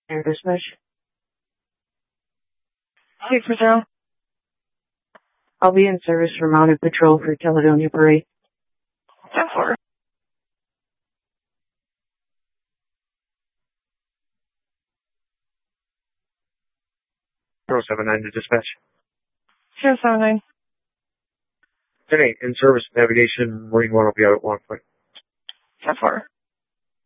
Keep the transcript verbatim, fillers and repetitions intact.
Air dispatch. Six for zero. I'll be in service for mounted patrol for Caledonia Parade. ten four. zero seven nine to dispatch. zero seven nine. ten eight, in service navigation, Marine one will be out at one point. ten four.